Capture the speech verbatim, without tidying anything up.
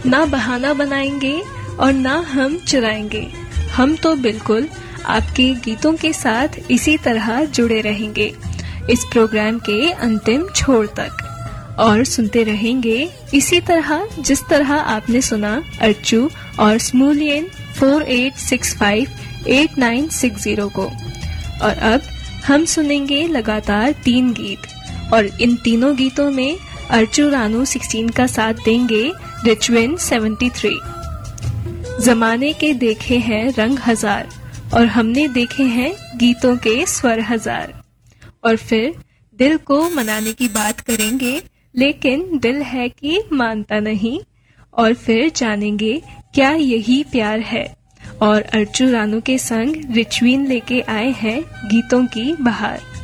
ना बहाना बनाएंगे और ना हम चुराएंगे। हम तो बिल्कुल आपके गीतों के साथ इसी तरह जुड़े रहेंगे इस प्रोग्राम के अंतिम छोर तक, और सुनते रहेंगे इसी तरह जिस तरह आपने सुना अर्चू और स्मूलियन four eight six five eight nine six zero को। और अब हम सुनेंगे लगातार तीन गीत, और इन तीनों गीतों में अर्चू रानू सोलह का साथ देंगे रिचविन तिहत्तर। जमाने के देखे हैं रंग हजार और हमने देखे हैं गीतों के स्वर हजार। और फिर दिल को मनाने की बात करेंगे, लेकिन दिल है कि मानता नहीं। और फिर जानेंगे क्या यही प्यार है। और अर्चू रानू के संग रिचविन लेके आए हैं गीतों की बहार।